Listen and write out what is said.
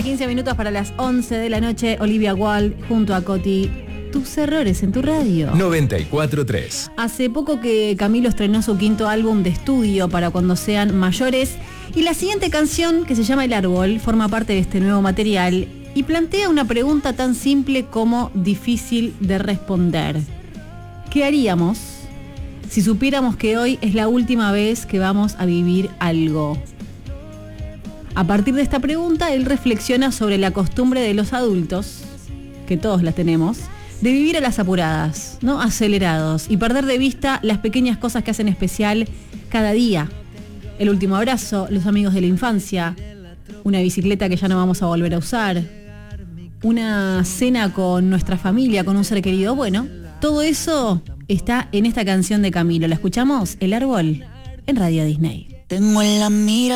15 minutos para las 11 de la noche. Olivia Wilde junto a Coti. Tus errores en tu radio. 94.3. Hace poco que Camilo estrenó su quinto álbum de estudio para cuando sean mayores. Y la siguiente canción, que se llama El Árbol, forma parte de este nuevo material y plantea una pregunta tan simple como difícil de responder. ¿Qué haríamos si supiéramos que hoy es la última vez que vamos a vivir algo? A partir de esta pregunta, él reflexiona sobre la costumbre de los adultos, que todos la tenemos, de vivir a las apuradas, ¿no? Acelerados, y perder de vista las pequeñas cosas que hacen especial cada día. El último abrazo, los amigos de la infancia, una bicicleta que ya no vamos a volver a usar, una cena con nuestra familia, con un ser querido. Bueno, todo eso está en esta canción de Camilo. ¿La escuchamos? El Árbol, en Radio Disney. Tengo en la mira